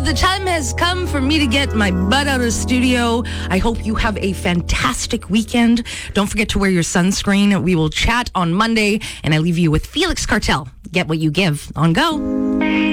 the time has come for me to get my butt out of the studio. I hope you have a fantastic weekend. Don't forget to wear your sunscreen. We will chat on Monday, and I leave you with Felix Cartel. Get what you give on Go.